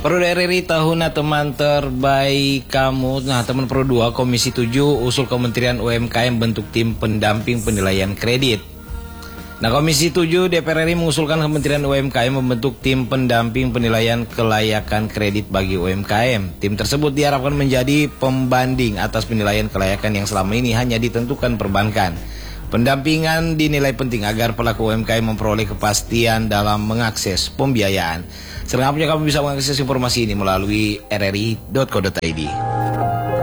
Perlu RRI tahun teman terbaik kamu. Nah, teman Pro 2 Komisi 7 usul Kementerian UMKM bentuk tim pendamping penilaian kredit. Nah, Komisi 7 DPR RI mengusulkan Kementerian UMKM membentuk tim pendamping penilaian kelayakan kredit bagi UMKM. Tim tersebut diharapkan menjadi pembanding atas penilaian kelayakan yang selama ini hanya ditentukan perbankan. Pendampingan dinilai penting agar pelaku UMKM memperoleh kepastian dalam mengakses pembiayaan. Selengkapnya kamu bisa mengakses informasi ini melalui rri.co.id.